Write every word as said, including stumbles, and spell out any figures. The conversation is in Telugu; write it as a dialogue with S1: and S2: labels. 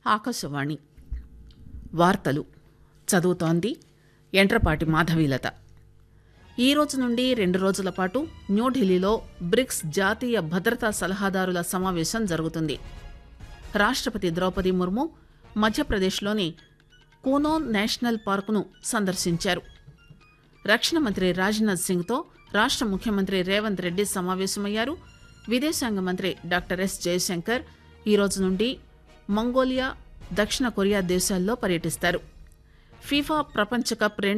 S1: ఆకాశవాణి వార్తలు చదువుతోంది ఎంట్రపాటి మాధవీలత. ఈ రోజు నుండి రెండు రోజుల పాటు న్యూఢిల్లీలో బ్రిక్స్ జాతీయ భద్రతా సలహాదారుల సమావేశం జరుగుతుంది. రాష్టపతి ద్రౌపది ముర్ము మధ్యప్రదేశ్లోని కూనో నేషనల్ పార్కును సందర్శించారు. రక్షణ మంత్రి రాజ్నాథ్ సింగ్తో రాష్ట ముఖ్యమంత్రి రేవంత్ రెడ్డి సమావేశమయ్యారు. విదేశాంగ మంత్రి డాక్టర్ ఎస్ జయశంకర్ ఈ రోజు నుండి మంగోలియా, దక్షిణ కొరియా దేశాల్లో పర్యటిస్తారు. ఫీఫా ప్రపంచ కప్